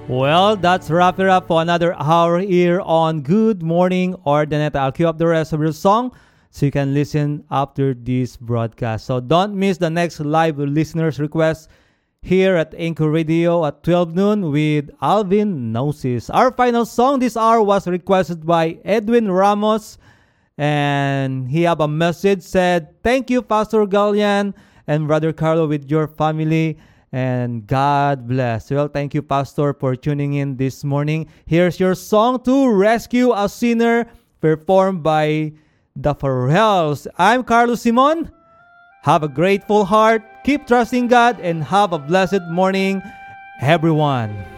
Well, that's wrap it up for another hour here on Good Morning Ordinate. I'll queue up the rest of your song so you can listen after this broadcast. So don't miss the next live listeners request here at Anchor Radio at 12 noon with Alvin Gnosis. Our final song this hour was requested by Edwin Ramos, and he have a message said, "Thank you, Pastor Galian and Brother Carlo, with your family, and God bless." Well, thank you, Pastor, for tuning in this morning. Here's your song, "To Rescue a Sinner," performed by the Farrells. I'm Carlos Simon. Have a grateful heart, keep trusting God, and have a blessed morning, everyone.